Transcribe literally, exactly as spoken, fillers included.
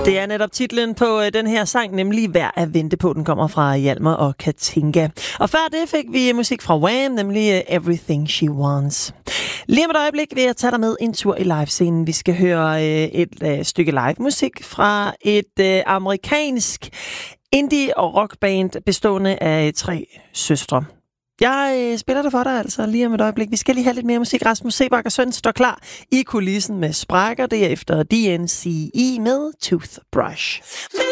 Det er netop titlen på øh, den her sang, nemlig Værd at vente på. Den kommer fra Hjalmar og Katinka. Og før det fik vi musik fra Wham, nemlig uh, Everything She Wants. Lige om et øjeblik vil jeg tage dig med en tur i livescenen. Vi skal høre øh, et øh, stykke live-musik fra et øh, amerikansk indie- og rockband bestående af tre søstre. Jeg øh, spiller det for dig altså lige om et øjeblik. Vi skal lige have lidt mere musik. Rasmus Seebach og Søn står klar i kulissen med sprækker. Det er efter D N C E med Toothbrush.